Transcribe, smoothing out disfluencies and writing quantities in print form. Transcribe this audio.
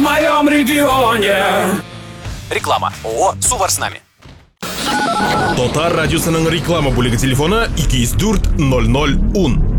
моем регионе. Реклама. ООО «Сувар с нами». Татар радиосының реклама бүлеге телефоны 204 00 10.